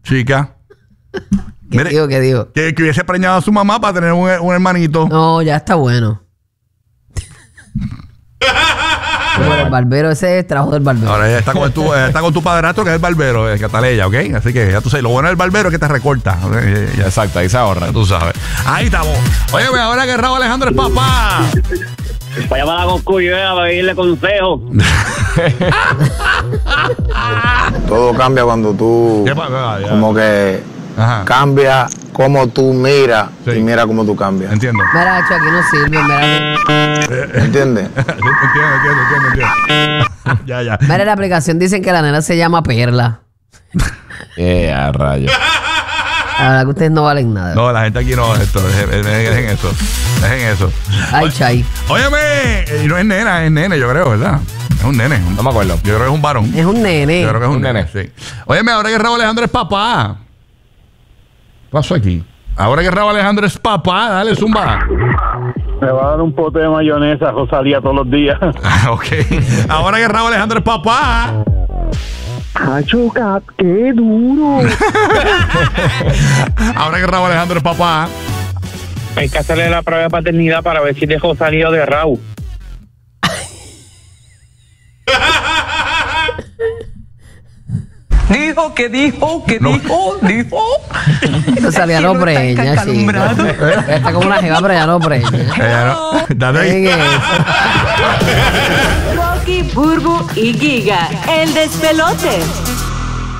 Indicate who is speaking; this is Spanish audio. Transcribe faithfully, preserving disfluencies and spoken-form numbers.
Speaker 1: chica.
Speaker 2: ¿Qué
Speaker 1: Mire,
Speaker 2: digo? ¿Qué digo?
Speaker 1: Que, que hubiese preñado a su mamá para tener un, un hermanito.
Speaker 2: No, ya está bueno. Bueno, el barbero, ese es trabajo del barbero.
Speaker 1: Ahora ella está con tu, está con tu padrastro, que es el barbero, es Cataleya, ¿ok? Así que ya tú sabes, lo bueno del barbero es que te recorta. ¿Okay? Ya,
Speaker 3: exacto, ahí se ahorra.
Speaker 1: Ya tú sabes. Ahí estamos. Oye, ahora que Raúl Alejandro es papá.
Speaker 4: Para llamar a Cosculluela para pedirle consejo.
Speaker 5: Todo cambia cuando tú como que
Speaker 1: Ajá.
Speaker 5: cambia como tú miras
Speaker 1: Sí.
Speaker 5: y mira cómo tú cambias.
Speaker 1: Entiendo.
Speaker 2: Mira, Hacho, aquí no sirve. Mira,
Speaker 5: ¿Entiendes?
Speaker 1: entiendo, entiendo, entiendo, entiendo. Ya, ya.
Speaker 2: mira, en la aplicación dicen que la nena se llama Perla.
Speaker 3: Eh, a rayo.
Speaker 2: La verdad que ustedes no valen nada.
Speaker 1: No, la gente aquí no, esto, dejen, dejen eso. Dejen eso.
Speaker 2: Ay, Chay.
Speaker 1: Óyeme, y no es nena, es nene, yo creo, ¿verdad? Es un nene.
Speaker 3: No me acuerdo.
Speaker 1: Yo creo que es un varón.
Speaker 2: Es un nene.
Speaker 1: Yo creo que es un,
Speaker 3: Un
Speaker 1: nene.
Speaker 3: nene.
Speaker 1: Sí. Óyeme, ahora que Raúl Alejandro es papá. ¿Qué pasó aquí? Ahora que Raúl Alejandro es papá, dale, zumba.
Speaker 4: Me va a dar un pote de mayonesa, Rosalía, todos los días.
Speaker 1: Ok. Ahora que Raúl Alejandro es papá.
Speaker 4: Hacho, qué duro.
Speaker 1: Ahora que Raúl Alejandro es papá.
Speaker 4: Hay que hacerle la prueba de paternidad para ver si es de Rosalía o de Raúl.
Speaker 6: Dijo que dijo, que
Speaker 1: No.
Speaker 6: dijo, dijo.
Speaker 2: Rosalía no preña, chico. Está como una jeva, pero ya no preña.
Speaker 1: Ella no. Dale ahí.
Speaker 2: Dejen eso.
Speaker 7: Rocky, Burbu y Giga, el despelote.